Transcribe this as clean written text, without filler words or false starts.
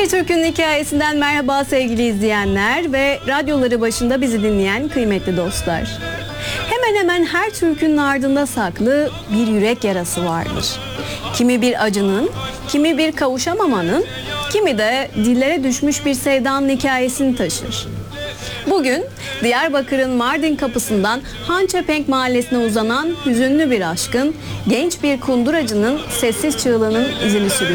Bir Türk'ün hikayesinden merhaba sevgili izleyenler ve radyoları başında bizi dinleyen kıymetli dostlar. Hemen hemen her Türk'ün ardında saklı bir yürek yarası vardır. Kimi bir acının, kimi bir kavuşamamanın, kimi de dillere düşmüş bir sevdanın hikayesini taşır. Bugün Diyarbakır'ın Mardin kapısından Hançepenk mahallesine uzanan hüzünlü bir aşkın, genç bir kunduracının sessiz çığlığının izini sürüyoruz.